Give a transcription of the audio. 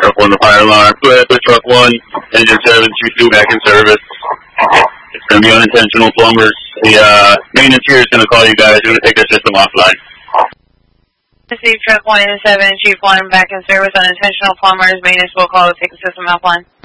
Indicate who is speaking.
Speaker 1: truck 1 the fire alarm. Go ahead, put truck 1, engine 7, shoot 2 back in service. It's going to be unintentional plumbers. The maintenance here is going to call you guys. You're going to take their system offline.
Speaker 2: Receive truck 1 and 7, chief 1 back in service. Unintentional plumbers. Maintenance will call to take the system offline.